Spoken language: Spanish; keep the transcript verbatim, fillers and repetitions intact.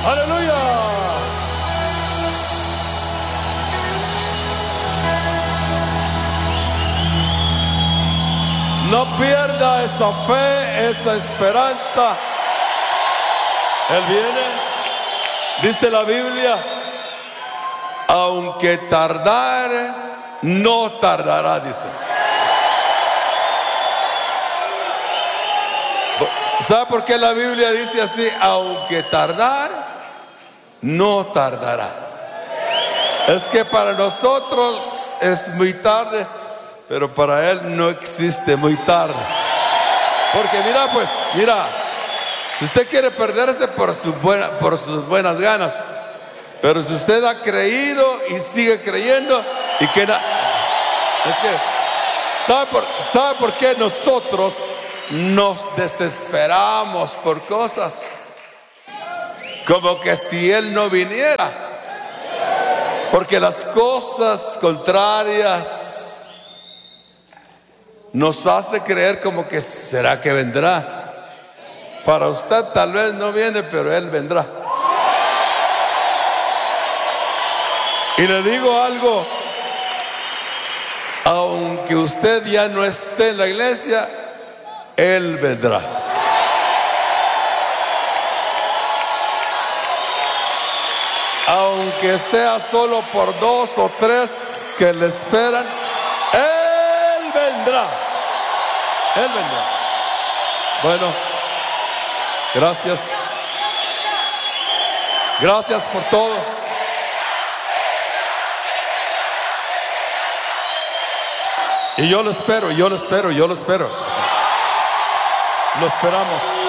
Aleluya. No pierda esa fe, esa esperanza. Él viene, dice la Biblia, aunque tardare, no tardará, dice. ¿Sabe por qué la Biblia dice así? Aunque tardar, no tardará. Es que para nosotros es muy tarde, pero para Él no existe muy tarde. Porque mira, pues, mira, si usted quiere perderse por, su buena, por sus buenas ganas, pero si usted ha creído y sigue creyendo y que na- es que ¿sabe por, ¿sabe por qué nosotros nos desesperamos por cosas? Como que si Él no viniera, porque las cosas contrarias nos hace creer como que será que vendrá. Para usted tal vez no viene, pero Él vendrá. Y le digo algo, aunque usted ya no esté en la iglesia, Él vendrá. Aunque sea solo por dos o tres que le esperan, Él vendrá. Él vendrá. Bueno, gracias. Gracias por todo. Y yo lo espero, yo lo espero, yo lo espero. Lo esperamos.